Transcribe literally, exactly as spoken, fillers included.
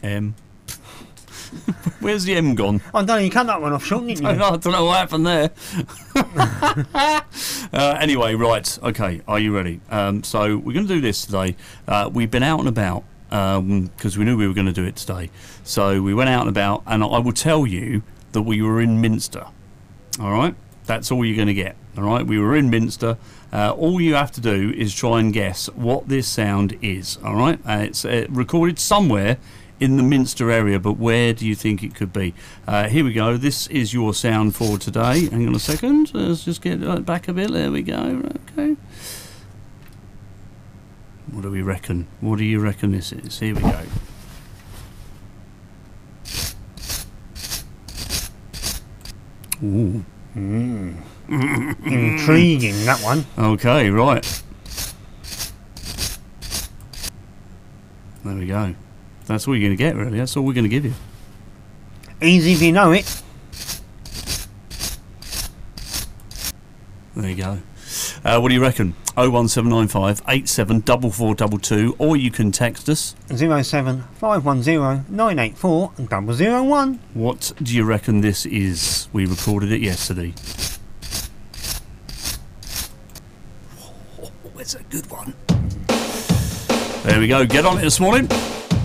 M. Where's the M gone? I don't know, you cut that one off short, didn't you? I don't know what happened there. uh, anyway, right, okay, are you ready? Um, so we're going to do this today. Uh, we've been out and about because um, we knew we were going to do it today. So we went out and about, and I will tell you that we were in Minster. All right? That's all you're going to get. All right? We were in Minster. Uh, all you have to do is try and guess what this sound is. All right? Uh, it's uh, recorded somewhere in the Minster area, but where do you think it could be? Uh, here we go. This is your sound for today. Hang on a second. Let's just get uh, back a bit. There we go. Okay. What do we reckon? What do you reckon this is? Here we go. Ooh. Mm. Intriguing, that one. Okay, right. There we go. That's all you're going to get, really. That's all we're going to give you. Easy if you know it. There you go. Uh, what do you reckon? oh one seven nine five eight seven four four two two, or you can text us. zero seven five one zero nine eight four double zero one. What do you reckon this is? We recorded it yesterday. Oh, it's a good one. There we go. Get on it this morning.